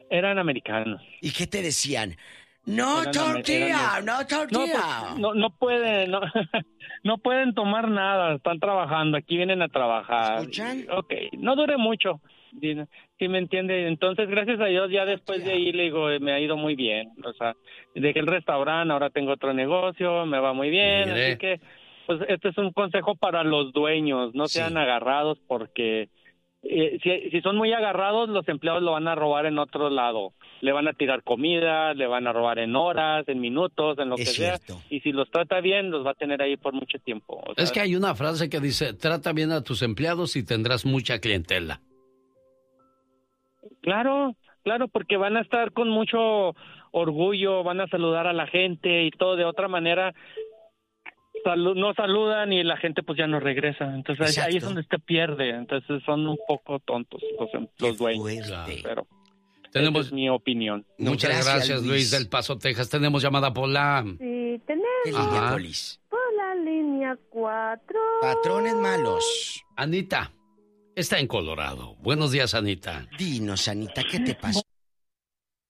Eran americanos. ¿Y qué te decían? No tortilla, no tortilla. No pueden, no pueden tomar nada, están trabajando, aquí vienen a trabajar. ¿Escuchan? Ok, no dure mucho, ¿sí me entiende? Entonces, gracias a Dios, ya después de ahí, le digo, me ha ido muy bien. O sea, dejé el restaurante, ahora tengo otro negocio, me va muy bien. Mire. Así que, pues, este es un consejo para los dueños, no Sí. sean agarrados porque si son muy agarrados, los empleados lo van a robar en otro lado. Le van a tirar comida, le van a robar en horas, en minutos, en lo Es que cierto. sea. Y si los trata bien, los va a tener ahí por mucho tiempo. O sea, Es que hay una frase que dice, trata bien a tus empleados y tendrás mucha clientela. Claro, porque van a estar con mucho orgullo, van a saludar a la gente y todo. De otra manera, no saludan y la gente pues ya no regresa. Entonces Exacto. ahí es donde se pierde. Entonces son un poco tontos los dueños. Fuerte. Pero Tenemos... esa es mi opinión. No, Muchas gracias, Luis del Paso, Texas. Tenemos llamada por la... Sí, ¿Qué tenemos línea, Ajá. Polis? por la línea 4. Patrones malos. Anita está en Colorado. Buenos días, Anita. Dinos, Anita, ¿qué te pasó?